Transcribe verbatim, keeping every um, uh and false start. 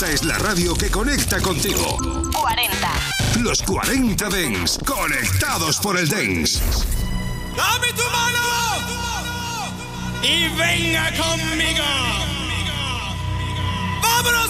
Esta es la radio que conecta contigo. cuarenta. Los cuarenta Dance, conectados por el Dance. ¡Dame tu mano! ¡Y venga conmigo! ¡Vámonos